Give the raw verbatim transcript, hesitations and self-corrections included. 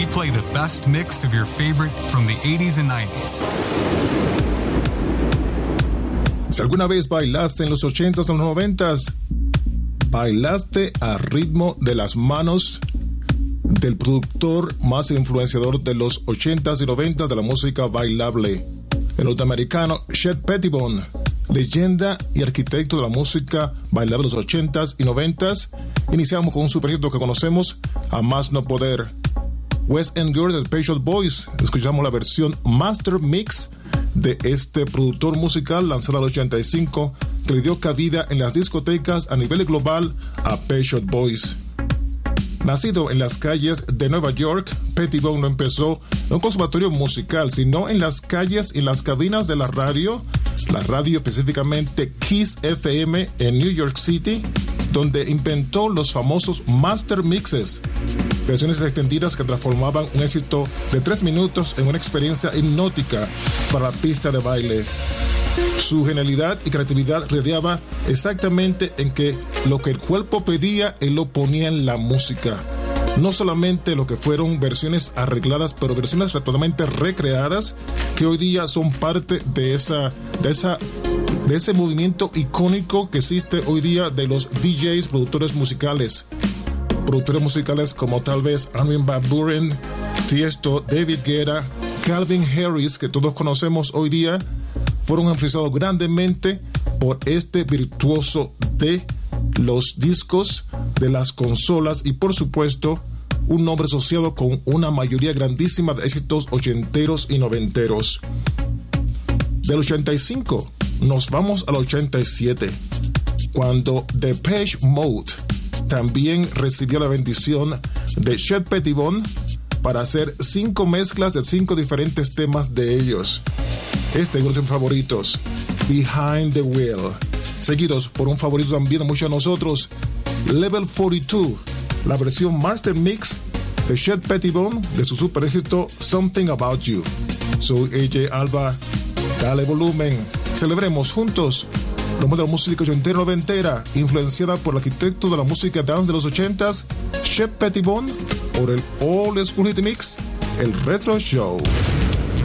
we play the best mix of your favorite from the eighties and nineties. Si alguna vez bailaste en los ochentas o los noventas, bailaste al ritmo de las manos del productor más influenciador de los ochentas y noventas de la música bailable, el norteamericano Chet Pettibone, leyenda y arquitecto de la música bailable de los ochentas y noventas. Iniciamos con un superhito que conocemos a más no poder, West End Girl de Pet Shop Boys. Escuchamos la versión Master Mix de este productor musical lanzada en el ochenta y cinco, que le dio cabida en las discotecas a nivel global a Pet Shop Boys. Nacido en las calles de Nueva York, Pettibone no empezó en un conservatorio musical, sino en las calles y en las cabinas de la radio, la radio específicamente Kiss F M en New York City, donde inventó los famosos Master Mixes, versiones extendidas que transformaban un éxito de tres minutos en una experiencia hipnótica para la pista de baile. Su genialidad y creatividad radiaba exactamente en que lo que el cuerpo pedía, él lo ponía en la música. No solamente lo que fueron versiones arregladas, pero versiones totalmente recreadas, que hoy día son parte de esa, de esa, de ese movimiento icónico que existe hoy día de los D Js, productores musicales. Productores musicales como tal vez Armin van Buuren, Tiesto, David Guetta, Calvin Harris, que todos conocemos hoy día, fueron influenciados grandemente por este virtuoso de los discos, de las consolas y por supuesto un nombre asociado con una mayoría grandísima de éxitos ochenteros y noventeros. Del ochenta y cinco nos vamos al ochenta y siete, cuando Depeche Mode también recibió la bendición de Chet Pettibone para hacer cinco mezclas de cinco diferentes temas de ellos. Este es uno de mis favoritos, Behind the Wheel, seguidos por un favorito también de muchos de nosotros, Level cuarenta y dos, la versión Master Mix de Chet Pettibone de su super éxito Something About You. Soy A J Alba, dale volumen, celebremos juntos lo más de la música ochentera noventera, influenciada por el arquitecto de la música dance de los ochentas, Chet Pettibone, por el All School Hit Mix, el Retro Show.